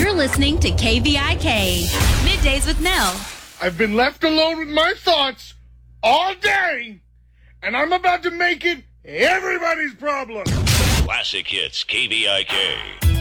You're listening to KVIK, Middays with Mel. I've been left alone with my thoughts all day, and I'm about to make it everybody's problem. Classic Hits KVIK.